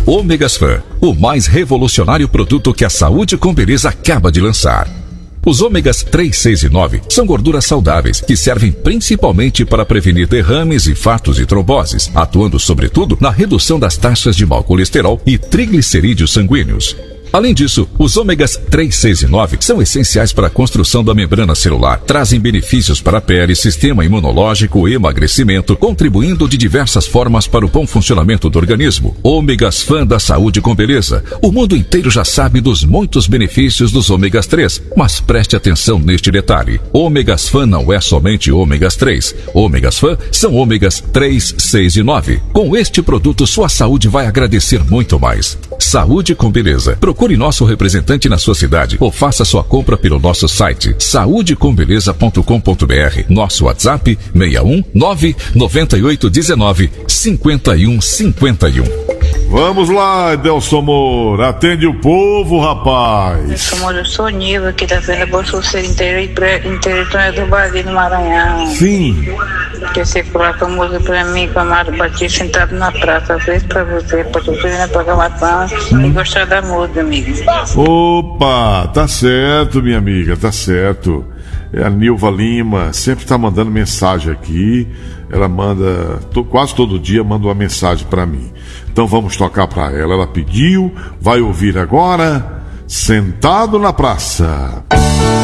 Ômegas Fan, o mais revolucionário produto que a Saúde com Beleza acaba de lançar. Os ômegas 3, 6 e 9 são gorduras saudáveis que servem principalmente para prevenir derrames, infartos e tromboses, atuando sobretudo na redução das taxas de mau colesterol e triglicerídeos sanguíneos. Além disso, os ômegas 3, 6 e 9 são essenciais para a construção da membrana celular, trazem benefícios para a pele, sistema imunológico e emagrecimento, contribuindo de diversas formas para o bom funcionamento do organismo. Ômegas Fan da Saúde com Beleza. O mundo inteiro já sabe dos muitos benefícios dos ômegas 3, mas preste atenção neste detalhe. Ômegas Fan não é somente ômegas 3. Ômegas Fan são ômegas 3, 6 e 9. Com este produto, sua saúde vai agradecer muito mais. Saúde com Beleza. Procure nosso representante na sua cidade ou faça sua compra pelo nosso site saudecombeleza.com.br. Nosso WhatsApp 61 99819 5151. Vamos lá, Edelson Moura, atende o povo, rapaz. Eu sou Niva, aqui da Venda Bolsoceira Interior do Brasil, no Maranhão. Sim. Que você coloca música pra mim, com a Amado Batista, sentado na praça, às vezes pra você, pra tu ver na programação e gostar da música, amiga. Opa, tá certo, minha amiga, tá certo. É a Nilva Lima, sempre tá mandando mensagem aqui. Ela manda, quase todo dia manda uma mensagem pra mim. Então vamos tocar pra ela. Ela pediu, vai ouvir agora, Sentado na Praça.